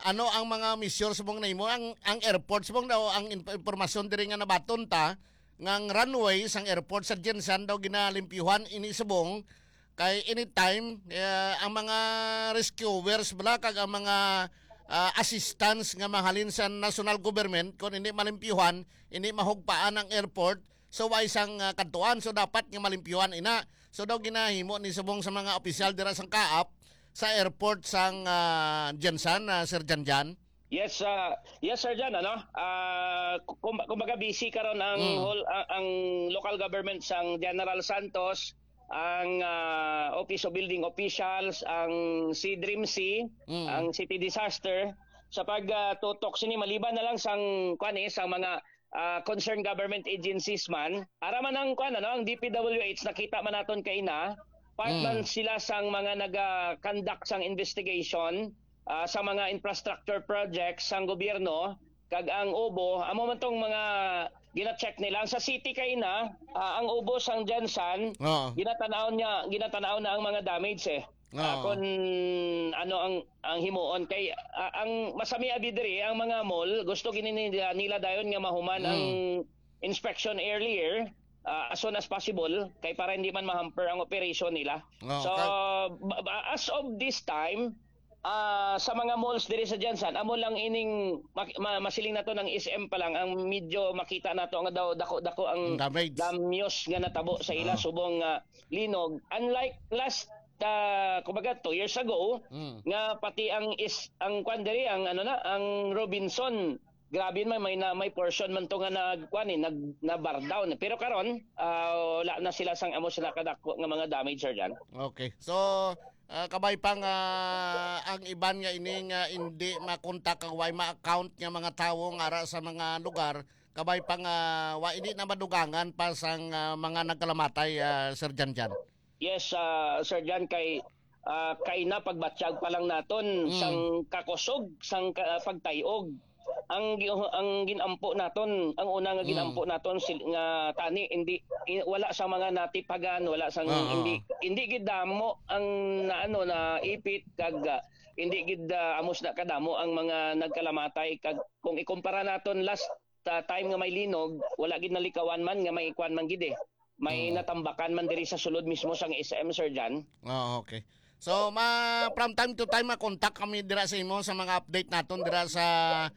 ano ang mga misyon subong nahimo ang airport subong daw ang impormasyon diri nga nabaton ta ngang runway sang airport sa Jensan daw ginalimpyuhan ini subong kay anytime ang mga rescuers bala kag ang mga assistance nga mahalin sa national government kung hindi malimpyuhan, hindi mahugpaan ang airport, so way isang kadtuan, so dapat nga malimpyuhan ina. So daw ginahimo ni subong sa mga opisyal dira sang Kaap sa airport sang Jensan, Sir Janjan. Yes, yes Sir Jan, ano? Kumbaga busy karon ang ang local government sang General Santos, ang Office of Building Officials, ang CDRIMC, ang City Disaster sa pagtutok sini maliban na lang sang sang mga concerned government agencies man ara man ang ang DPWH nakita man naton kay ina part man sila sang mga naga-conduct sang investigation sa mga infrastructure projects sang gobyerno kag ang ubo amo man tong mga gina-check nila sa city kay na ang ubo sang Jensan ginatanaw na ang mga damage kung ano ang himuon kay ang masami abi diri ang mga mall gusto gini nila dayon nga mahuman ang inspection earlier as soon as possible kay para hindi man mahamper ang operation nila. So as of this time sa mga malls diri sa Jensan amo lang ining masiling nato ng SM pa lang ang medyo makita nato nga daw dako ang damyos nga natabo sa ila subong linog unlike last kumbaga 2 years ago nga pati ang diri ang ang Robinson grabe man may portion man to nga na bar down pero karon wala na sila sang amo sila kadako nga mga damage sir diyan. Okay. So kabay pang ang iban nga ini nga hindi makontak ang way ma-account nga mga tawo nga ara sa mga lugar kabay pang wa hindi na madugangan pa sang mga nagkalamatay Sir Janjan. Yes Sir Jan kay na pagbatsyag pa lang naton sang kakusog sang pagtayog ang ginampo naton ang una nga ginampo naton nga tani hindi wala sa mga natipagan wala sang hindi gid damo ang na ipit kag hindi gid amos na kadamo ang mga nagkalamatay kag kung ikumpara naton last time nga may linog wala gid nalikawan man nga may ikwan man gid may natambakan man diri sa sulod mismo sang SM Sir Jan. Okay. So from time to time ma-contact kami dira sa imo sa mga update naton dira sa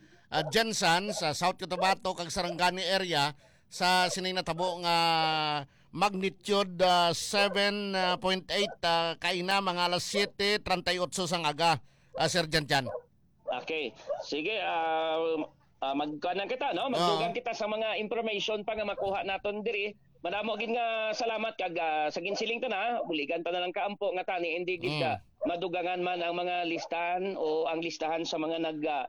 Jensan sa South Cotabato kag Sarangani area sa sining natabo nga magnitude 7.8 kaina mga alas 7:38 sang aga Sir Janjan. Okay. Sige magkuanan kita magdugang kita sa mga information pa nga makuha naton diri. Madamo gid nga salamat kag sa ginsiling ta na buligan pa na lang kaampo nga tani hindi gid madugangan man ang mga listahan o ang listahan sa mga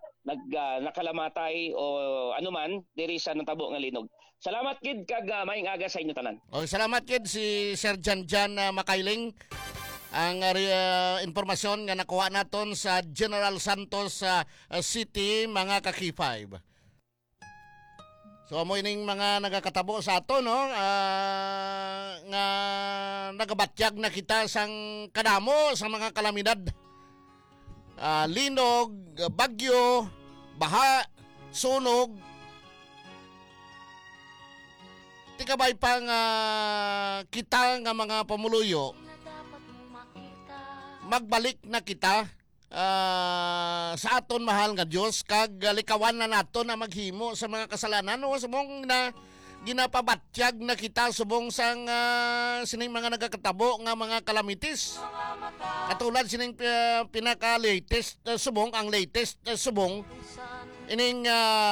nakalamatay o anuman diri sa natabo nga linog. Salamat gid kag maayong aga sa inyo tanan. Okay, salamat gid si Sir Janjan Makailing ang impormasyon nga nakuha naton sa General Santos City mga ka-K5. So amo ining mga nagakatabo sa ato nga nagabatyag na kita sang kadamo sa mga kalamidad. Linog, bagyo, baha, sunog. Tikabay pang kita nga mga pamuluyo. Magbalik na kita sa aton mahal nga Dios kag likawan na nato na maghimo sa mga kasalanan o subong na ginapabatyag na kita subong sang sining mga nagakatabo nga mga kalamitis katulad sining pinaka latest subong ang latest subong ining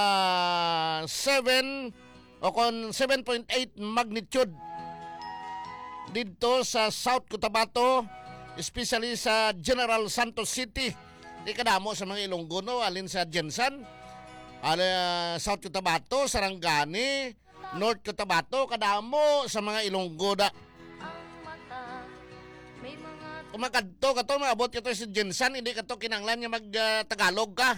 7 o kon 7.8 magnitude dito sa South Cotabato especially sa General Santos City. Di kadamo sa mga Ilonggo alin sa Jensan, South Cotabato, Sarangani, North Cotabato, kadamo sa mga Ilonggo da. Kung makadto kato maabot kato sa Jensan, hindi kato kinanglan nga mag-Tagalog ka.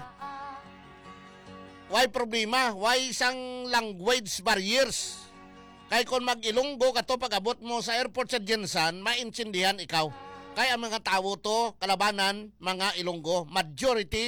Why problema? Why isang language barriers? Kaya kung mag-Ilonggo kato pag-abot mo sa airport sa Jensan, maintindihan ikaw. Kaya ang mga tao to, kalabanan, mga Ilonggo, majority